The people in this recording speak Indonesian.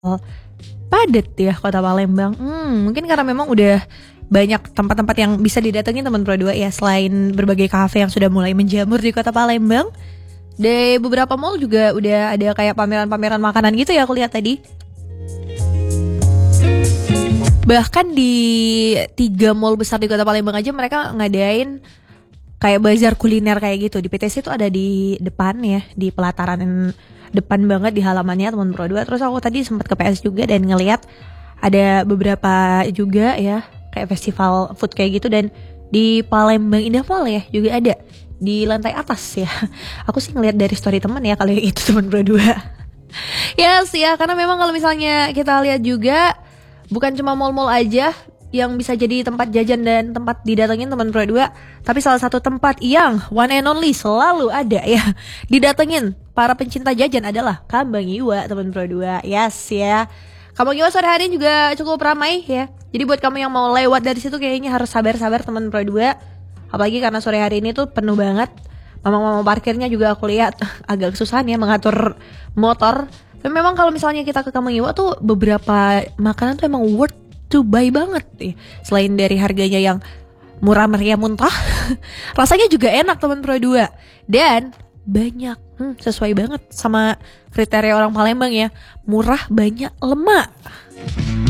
padat ya kota Palembang. Mungkin karena memang udah banyak tempat-tempat yang bisa didatengin teman Pro 2 ya. Selain berbagai kafe yang sudah mulai menjamur di kota Palembang, di beberapa mall juga udah ada kayak pameran-pameran makanan gitu ya aku lihat tadi. Bahkan di 3 mall besar di kota Palembang aja mereka ngadain kayak bazar kuliner kayak gitu. Di PTC itu ada di depan ya, di pelataran depan banget di halamannya teman Pro 2. Terus aku tadi sempat ke PS juga dan ngelihat ada beberapa juga ya kayak festival food kayak gitu. Dan di Palembang Indah Mall ya juga ada di lantai atas ya. Aku sih ngelihat dari story teman ya kalau itu teman Pro 2. Yes ya, karena memang kalau misalnya kita lihat juga bukan cuma mall-mall aja yang bisa jadi tempat jajan dan tempat didatengin teman Pro 2, tapi salah satu tempat yang one and only selalu ada ya didatengin para pencinta jajan adalah Kambang Iwa teman Pro 2. Yes ya. Kambang Iwa sore hari juga cukup ramai ya. Jadi buat kamu yang mau lewat dari situ kayaknya harus sabar-sabar teman Pro 2. Apalagi karena sore hari ini tuh penuh banget. Mama-mama parkirnya juga aku lihat agak kesusahan ya mengatur motor. Dan memang kalau misalnya kita ke Kambang Iwa tuh beberapa makanan tuh emang worth to buy banget nih. Selain dari harganya yang murah meriah muntah, rasanya juga enak teman Pro 2. Dan banyak, sesuai banget sama kriteria orang Palembang ya. Murah, banyak, lemak.